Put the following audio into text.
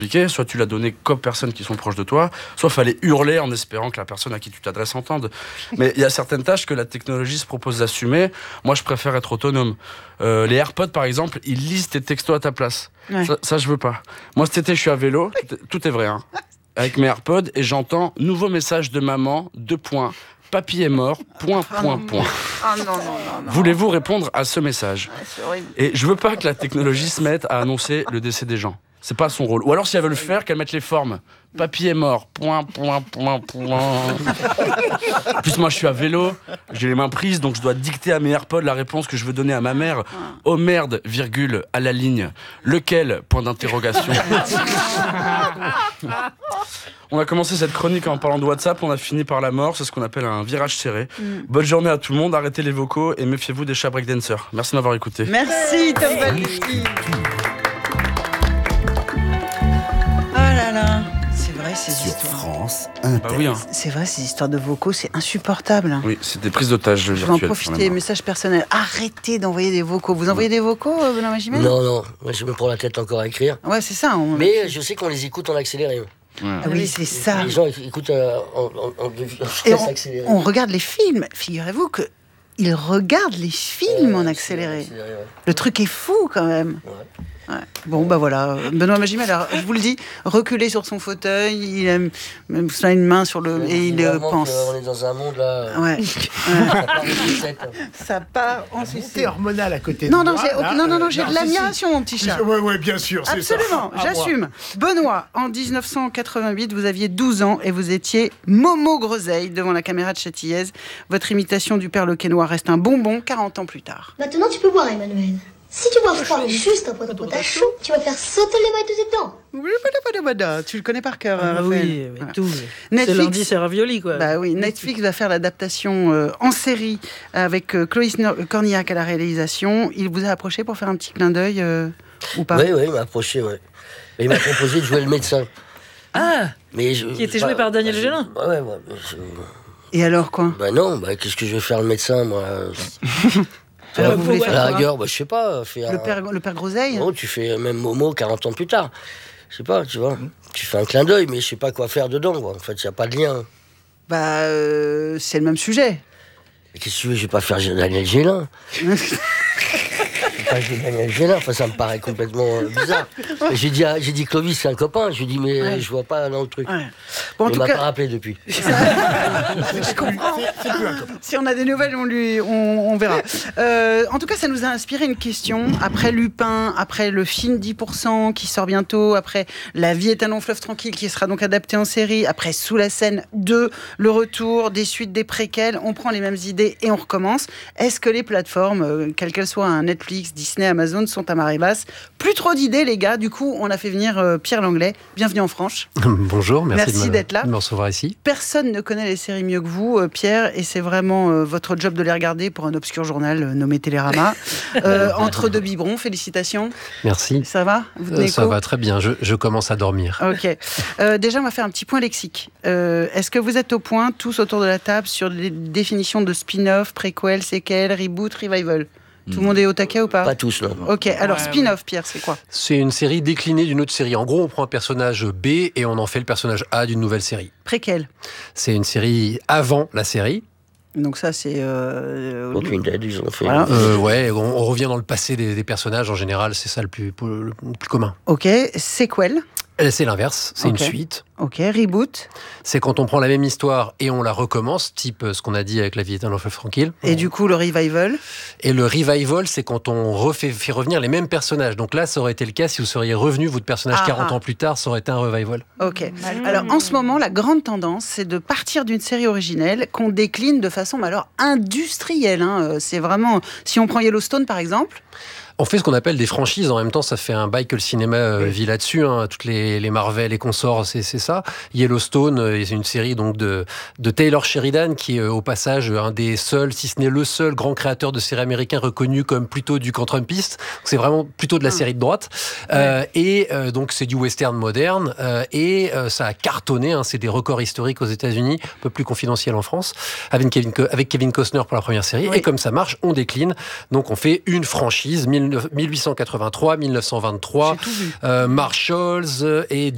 soit tu l'as donné qu'aux personnes qui sont proches de toi, soit fallait hurler en espérant que la personne à qui tu t'adresses entende. Mais il y a certaines tâches que la technologie se propose d'assumer. Moi, je préfère être autonome. Les AirPods, par exemple, ils lisent tes textos à ta place. Ouais. Ça, je veux pas. Moi, cet été, je suis à vélo. Tout est vrai, hein. Avec mes AirPods, et j'entends nouveau message de maman, : papy est mort, ... Oh non. Voulez-vous répondre à ce message ? C'est horrible. Et je veux pas que la technologie se mette à annoncer le décès des gens. C'est pas son rôle. Ou alors, si elle veut le faire, qu'elle mette les formes. Papy est mort. ... En plus, moi, je suis à vélo, j'ai les mains prises, donc je dois dicter à mes AirPods la réponse que je veux donner à ma mère. Oh merde, virgule, à la ligne. Lequel ? Point d'interrogation. On a commencé cette chronique en parlant de WhatsApp, on a fini par la mort, c'est ce qu'on appelle un virage serré. Bonne journée à tout le monde, arrêtez les vocaux et méfiez-vous des chats breakdancers. Merci de m'avoir écouté. Merci, Tom Baliski. C'est vrai, ces histoires. France Inter. Bah oui, hein. C'est vrai, ces histoires de vocaux, c'est insupportable. Oui, c'est des prises d'otages virtuelles. Je vais en profiter, messages personnels. Arrêtez d'envoyer des vocaux. Vous envoyez des vocaux, Benoît Magimel ? Non, moi je me prends la tête encore à écrire. Ouais, c'est ça. Mais je sais qu'on les écoute en accéléré. Ouais. Ah oui, c'est ça. Les gens écoutent en vitesse accélérée. On regarde les films. Figurez-vous que ils regardent les films en accéléré. Le truc est fou quand même. Ouais. Ouais. Bon, bah voilà. Benoît Magimel, alors, je vous le dis, reculé sur son fauteuil, il a une main sur le. Et il pense. On est dans un monde là. Ouais. Ça part en sucette. Ça part en hormonal à côté de moi. Non, j'ai de l'admiration, mon petit chat. Ouais, bien sûr. Absolument, j'assume. Benoît, en 1988, vous aviez 12 ans et vous étiez Momo Groseille devant la caméra de Châtillaise. Votre imitation du Père Loquet-Noir reste un bonbon 40 ans plus tard. Maintenant, tu peux boire, Emmanuel. Si tu bois froid, juste un potage chaud, tu vas faire sauter les mailles de tes dents. Tu le connais par cœur, Raphaël. Oui, tout. Netflix, c'est lundi, c'est ravioli, quoi. Bah oui, Netflix va faire l'adaptation en série avec Chloé Cornillac à la réalisation. Il vous a approché pour faire un petit clin d'œil ou pas ? Oui, il m'a approché, ouais. Et il m'a proposé de jouer le médecin. Ah, qui était joué par Daniel Gélin. Ouais. Et alors, quoi ? Bah non, qu'est-ce que je vais faire le médecin, moi Alors, vous voulez faire à la quoi ? rigueur, je sais pas. Le père Groseille ? Non, tu fais même Momo 40 ans plus tard. Je sais pas, tu vois. Tu fais un clin d'œil, mais je sais pas quoi faire dedans, quoi. En fait, il n'y a pas de lien. Bah, c'est le même sujet. Mais qu'est-ce que tu veux, je vais pas faire Daniel Gélin. Daniel Gélin, ça me paraît complètement bizarre. J'ai dit Clovis, c'est un copain. Je lui ai dit, mais je vois pas dans le truc. Ouais. Bon, il m'a pas rappelé depuis. Je comprends. Si on a des nouvelles, on verra. En tout cas, ça nous a inspiré une question. Après Lupin, après le film 10% qui sort bientôt, après La vie est un long fleuve tranquille qui sera donc adapté en série, après Sous la Seine 2, le retour, des suites, des préquels, on prend les mêmes idées et on recommence. Est-ce que les plateformes, quelles qu'elles soient, un Netflix, Disney, Amazon, sont à marée basse ? Plus trop d'idées, les gars. Du coup, on a fait venir Pierre Langlais. Bienvenue en France. Bonjour, merci d'être là. De me recevoir ici. Personne ne connaît les séries mieux que vous, Pierre, et c'est vraiment votre job de les regarder pour un obscur journal nommé Télérama. Entre deux biberons, félicitations. Merci. Ça va ? Vous tenez Ça va très bien, je commence à dormir. Ok. Déjà, on va faire un petit point lexique. Est-ce que vous êtes au point, tous autour de la table, sur les définitions de spin-off, préquel, séquel, reboot, revival ? Tout le monde est au taquet ou pas ? Pas tous, non. Ok, alors spin-off, Pierre, c'est quoi ? C'est une série déclinée d'une autre série. En gros, on prend un personnage B et on en fait le personnage A d'une nouvelle série. Préquel ? C'est une série avant la série. Donc ça, c'est... Walking Dead, ils ont fait... Voilà. On revient dans le passé des personnages, en général, c'est ça le plus commun. Ok, sequel ? C'est l'inverse, c'est une suite. Ok, reboot. C'est quand on prend la même histoire et on la recommence, type ce qu'on a dit avec La vie est un long fleuve tranquille. Et du coup, le revival ? Et le revival, c'est quand on fait revenir les mêmes personnages. Donc là, ça aurait été le cas si vous seriez revenu, votre personnage 40 ans plus tard, ça aurait été un revival. Ok. Alors, en ce moment, la grande tendance, c'est de partir d'une série originelle qu'on décline de façon industrielle. C'est vraiment... Si on prend Yellowstone, par exemple... On fait ce qu'on appelle des franchises. En même temps, ça fait un bail que le cinéma vit là-dessus. Toutes les Marvel et consorts, c'est ça. Yellowstone, c'est une série donc de Taylor Sheridan, qui est au passage un des seuls, si ce n'est le seul grand créateur de séries américain reconnu comme plutôt du camp trumpiste. C'est vraiment plutôt de la série de droite. Donc c'est du western moderne. Ça a cartonné. C'est des records historiques aux États-Unis, un peu plus confidentiel en France, avec Kevin Costner pour la première série. Oui. Et comme ça marche, on décline. Donc on fait une franchise, 1883, 1923, Marshalls et